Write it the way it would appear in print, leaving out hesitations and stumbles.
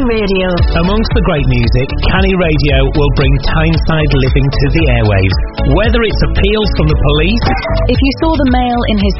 Radio. Amongst the great music, Canny Radio will bring Tyneside living to the airwaves. Whether it's appeals from the police... If you saw the male in his